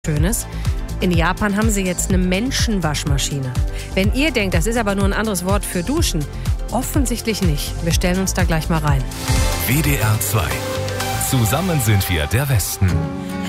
Schönes. In Japan haben sie jetzt eine Menschenwaschmaschine. Wenn ihr denkt, das ist aber nur ein anderes Wort für Duschen, offensichtlich nicht. Wir stellen uns da gleich mal rein. WDR 2. Zusammen sind wir der Westen.